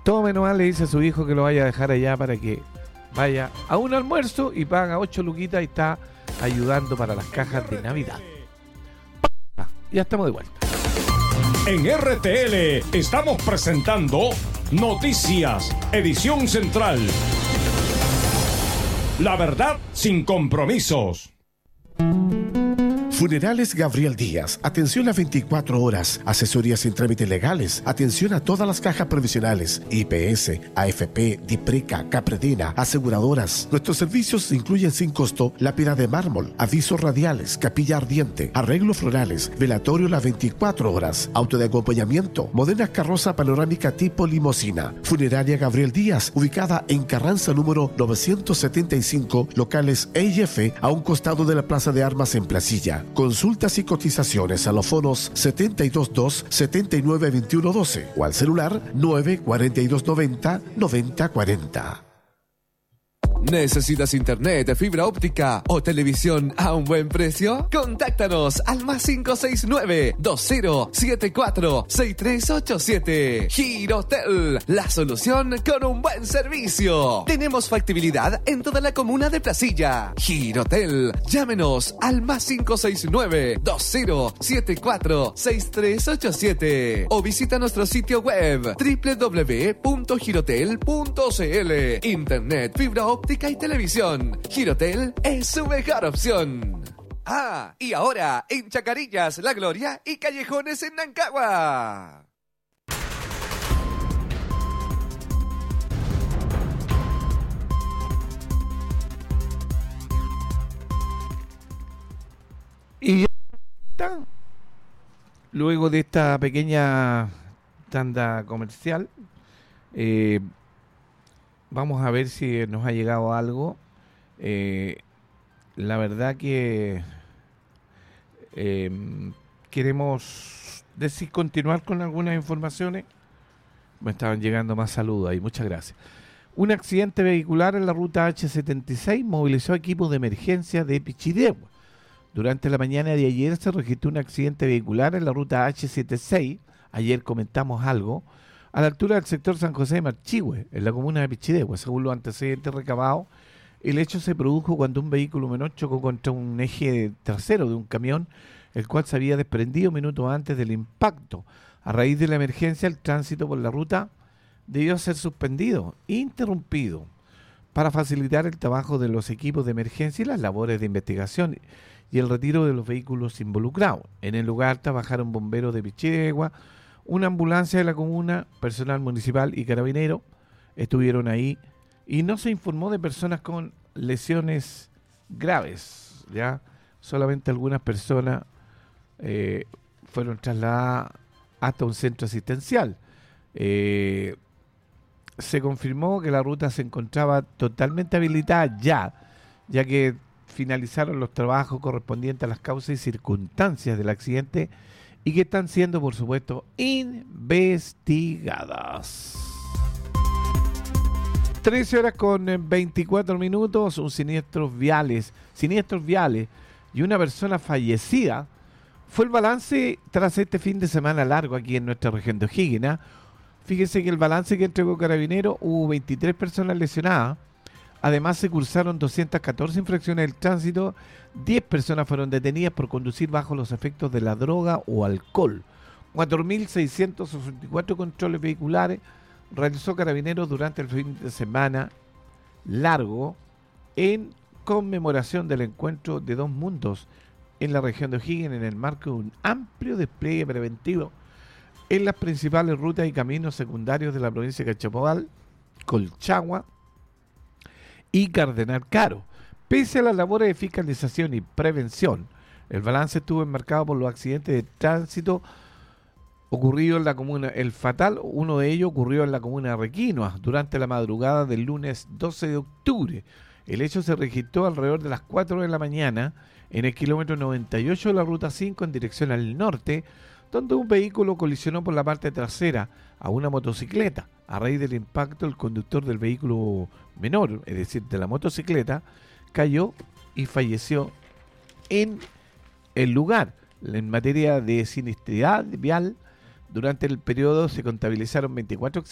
Todo menos mal le dice a su hijo que lo vaya a dejar allá para que vaya a un almuerzo y paga 8 luquitas y está ayudando para las cajas de Navidad. Ya estamos de vuelta. En RTL estamos presentando Noticias, edición central. La verdad sin compromisos. Funerales Gabriel Díaz, atención a 24 horas, asesorías en trámites legales, atención a todas las cajas provisionales, IPS, AFP, DIPRECA, Capredena, aseguradoras. Nuestros servicios incluyen sin costo lápida de mármol, avisos radiales, capilla ardiente, arreglos florales, velatorio las 24 horas, auto de acompañamiento, moderna carroza panorámica tipo limosina. Funeraria Gabriel Díaz, ubicada en Carranza número 975, locales E y F, a un costado de la Plaza de Armas en Placilla. Consultas y cotizaciones a los fonos 722-792112 o al celular 94290-9040. ¿Necesitas internet, fibra óptica o televisión a un buen precio? Contáctanos al más 569-2074-6387. Girotel, la solución con un buen servicio. Tenemos factibilidad en toda la comuna de Placilla. Girotel, llámenos al más 569-2074-6387 o visita nuestro sitio web www.girotel.cl. Internet, fibra óptica y televisión. Girotel es su mejor opción. Ah, y ahora en Chacarillas, La Gloria y Callejones en Nancagua. Y ya está. Luego de esta pequeña tanda comercial, vamos a ver si nos ha llegado algo. La verdad que queremos continuar con algunas informaciones. Me estaban llegando más saludos ahí, muchas gracias. Un accidente vehicular en la ruta H76 movilizó equipos de emergencia de Pichidegua. Durante la mañana de ayer se registró un accidente vehicular en la ruta H76. Ayer comentamos algo. A la altura del sector San José de Marchihue, en la comuna de Pichidegua. Según los antecedentes recabados, el hecho se produjo cuando un vehículo menor chocó contra un eje trasero de un camión, el cual se había desprendido minutos antes del impacto. A raíz de la emergencia, el tránsito por la ruta debió ser suspendido, interrumpido, para facilitar el trabajo de los equipos de emergencia y las labores de investigación y el retiro de los vehículos involucrados. En el lugar trabajaron bomberos de Pichidegua, una ambulancia de la comuna, personal municipal y carabinero estuvieron ahí y no se informó de personas con lesiones graves, ya solamente algunas personas fueron trasladadas hasta un centro asistencial. Se confirmó que la ruta se encontraba totalmente habilitada ya que finalizaron los trabajos correspondientes a las causas y circunstancias del accidente y que están siendo, por supuesto, investigadas. 13 horas con 24 minutos, siniestros viales y una persona fallecida fue el balance tras este fin de semana largo aquí en nuestra región de O'Higgins. Fíjese que el balance que entregó Carabineros, hubo 23 personas lesionadas. Además, se cursaron 214 infracciones del tránsito, 10 personas fueron detenidas por conducir bajo los efectos de la droga o alcohol. 4.664 controles vehiculares realizó Carabineros durante el fin de semana largo en conmemoración del encuentro de dos mundos en la región de O'Higgins en el marco de un amplio despliegue preventivo en las principales rutas y caminos secundarios de la provincia de Cachapoal, Colchagua y Cardenal Caro. Pese a las labores de fiscalización y prevención, el balance estuvo enmarcado por los accidentes de tránsito ocurridos en la comuna. El fatal, uno de ellos ocurrió en la comuna de Requinoa durante la madrugada del lunes 12 de octubre. El hecho se registró alrededor de las 4 de la mañana en el kilómetro 98 de la ruta 5 en dirección al norte, donde un vehículo colisionó por la parte trasera a una motocicleta. A raíz del impacto, el conductor del vehículo menor, es decir, de la motocicleta, cayó y falleció en el lugar. En materia de siniestridad vial, durante el periodo se contabilizaron 24